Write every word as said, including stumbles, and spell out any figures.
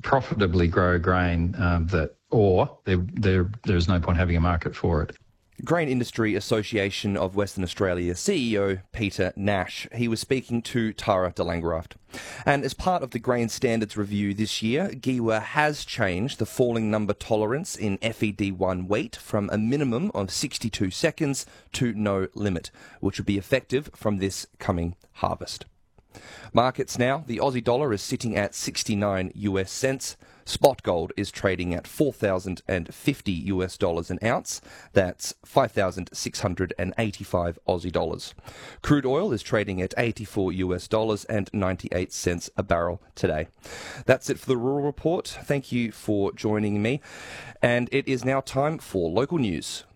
profitably grow grain um, that, or there, there there's no point having a market for it. Grain Industry Association of Western Australia C E O Peter Nash. He was speaking to Tara de Langraft. And as part of the grain standards review this year, G W A has changed the falling number tolerance in F E D one weight from a minimum of sixty-two seconds to no limit, which will be effective from this coming harvest. Markets now, the Aussie dollar is sitting at sixty-nine U S cents. Spot gold is trading at four thousand fifty U S dollars an ounce. That's five thousand six hundred eighty-five Aussie dollars. Crude oil is trading at eighty-four U S dollars and ninety-eight cents a barrel today. That's it for the Rural Report. Thank you for joining me. And it is now time for local news.